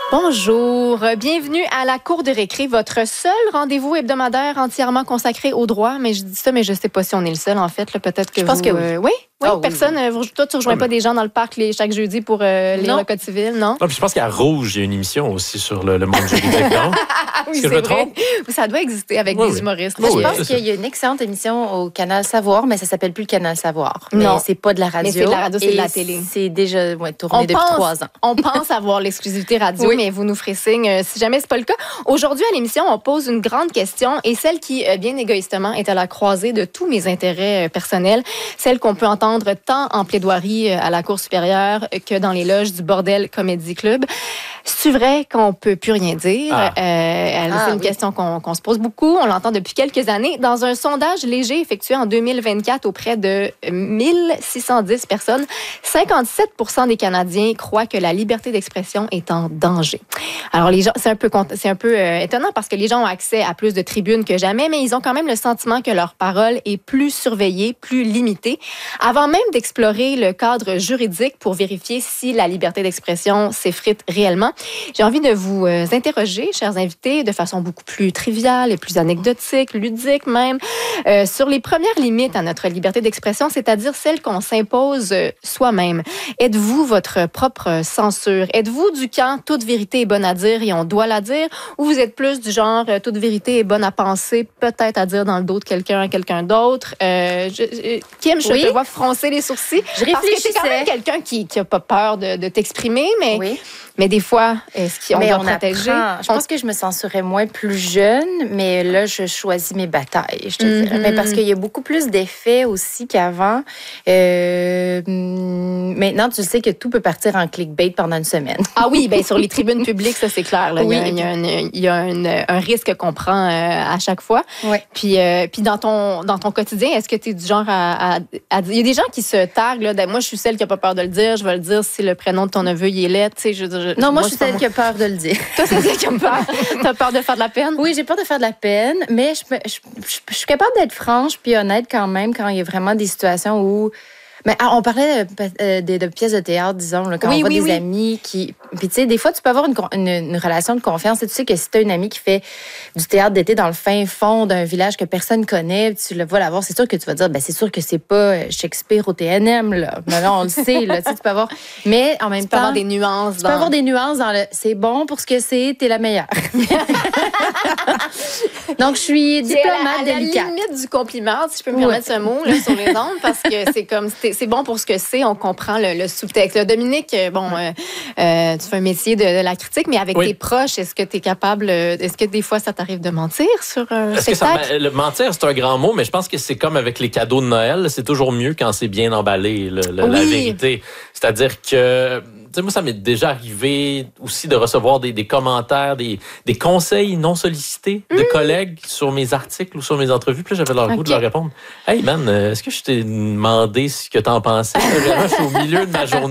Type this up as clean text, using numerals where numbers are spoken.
Bonjour, bienvenue à la Cour de récré, votre seul rendez-vous hebdomadaire entièrement consacré au droit. Mais je dis ça, mais je sais pas si on est le seul en fait. Là, peut-être que je pense que oui. Oui, personne. Oui. Toi, tu rejoins pas des gens dans le parc chaque jeudi pour lire le Code civil, non? Non, puis je pense qu'à Rouge, il y a une émission aussi sur le monde juridique, non? Oui, c'est vrai. Ça doit exister avec des humoristes. Je pense qu'il y a une excellente émission au Canal Savoir, mais ça s'appelle plus le Canal Savoir. Mais c'est pas de la radio. Mais c'est de la radio, c'est de la télé. C'est déjà tourné depuis 3 ans. On pense avoir l'exclusivité radio, mais vous nous ferez signe si jamais c'est pas le cas. Aujourd'hui, à l'émission, on pose une grande question et celle qui, bien égoïstement, est à la croisée de tous mes intérêts personnels, celle qu'on peut entendre tant en plaidoirie à la Cour supérieure que dans les loges du Bordel Comedy Club. C'est vrai qu'on peut plus rien dire. C'est une question qu'on se pose beaucoup. On l'entend depuis quelques années. Dans un sondage léger effectué en 2024 auprès de 1610 personnes, 57% des Canadiens croient que la liberté d'expression est en danger. Alors, les gens, c'est un peu étonnant parce que les gens ont accès à plus de tribunes que jamais, mais ils ont quand même le sentiment que leur parole est plus surveillée, plus limitée. Avant même d'explorer le cadre juridique pour vérifier si la liberté d'expression s'effrite réellement, j'ai envie de vous interroger, chers invités, de façon beaucoup plus triviale et plus anecdotique, ludique même, sur les premières limites à notre liberté d'expression, c'est-à-dire celles qu'on s'impose soi-même. Êtes-vous votre propre censure? Êtes-vous du camp « toute vérité est bonne à dire et on doit la dire » ou vous êtes plus du genre « toute vérité est bonne à penser, peut-être à dire dans le dos de quelqu'un à quelqu'un d'autre » Kim, je te vois froncer les sourcils. Je réfléchissais. Parce que t'es quand même quelqu'un qui n'a pas peur de t'exprimer, mais... Oui. Mais des fois, est-ce qu'on doit protéger? Je pense que je me censurais moins plus jeune, mais là, je choisis mes batailles, je te dirais. Mais parce qu'il y a beaucoup plus d'effets aussi qu'avant. Maintenant, tu sais que tout peut partir en clickbait pendant une semaine. Ah oui, bien sur les tribunes publiques, ça c'est clair. Là. Oui. Il y a un risque qu'on prend à chaque fois. Oui. Puis dans ton quotidien, est-ce que tu es du genre à dire... Il y a des gens qui se taguent. Là, moi, je suis celle qui n'a pas peur de le dire. Je vais le dire si le prénom de ton neveu il est laid. Tu sais, je veux dire, non, moi, je suis celle qui a peur de le dire. Toi, c'est celle qui a peur. T'as peur de faire de la peine? Oui, j'ai peur de faire de la peine, mais je suis capable d'être franche puis honnête quand même quand il y a vraiment des situations où... Mais on parlait de pièces de théâtre, disons, là, quand on voit des amis qui... Puis, tu sais, des fois, tu peux avoir une relation de confiance. Et tu sais que si tu as une amie qui fait du théâtre d'été dans le fin fond d'un village que personne connaît, tu le vas la voir, c'est sûr que tu vas dire, ben c'est sûr que c'est pas Shakespeare au TNM, là. Mais là, on le sait, là. Tu peux avoir... Mais en même temps... Tu peux avoir des nuances. Tu peux avoir des nuances dans le... C'est bon pour ce que c'est, t'es la meilleure. Donc, je suis diplomate délicate. À la limite du compliment, si je peux me permettre ce mot, là, sur les ondes, parce que c'est comme... C'est bon pour ce que c'est, on comprend le sous-texte. Là, Dominique, tu fais un métier de la critique, mais avec tes proches, est-ce que tu es capable, est-ce que des fois ça t'arrive de mentir sur un spectacle? Le mentir, c'est un grand mot, mais je pense que c'est comme avec les cadeaux de Noël, c'est toujours mieux quand c'est bien emballé, la vérité. C'est-à-dire que... Tu sais, moi, ça m'est déjà arrivé aussi de recevoir des commentaires, des conseils non sollicités de collègues sur mes articles ou sur mes entrevues. Puis là, j'avais leur goût de leur répondre. « Hey, man, est-ce que je t'ai demandé ce que t'en pensais? » Je suis au milieu de ma journée.